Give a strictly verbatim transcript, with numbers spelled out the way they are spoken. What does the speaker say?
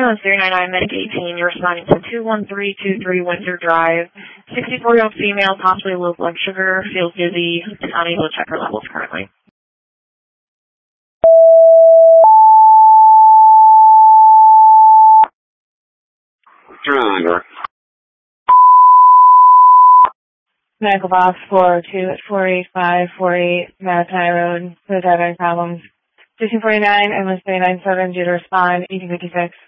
ambulance three nine nine Medic eighteen. You're responding to two one three two three Windsor Drive. sixty-four-year-old female, possibly low blood sugar, feels dizzy, and unable to check her levels currently. Turn on door. Medical box four two at four eight five four eight Maritime Road. Who's having problems? sixteen forty-nine, ambulance three nine seven, due to respond, eighteen fifty-six.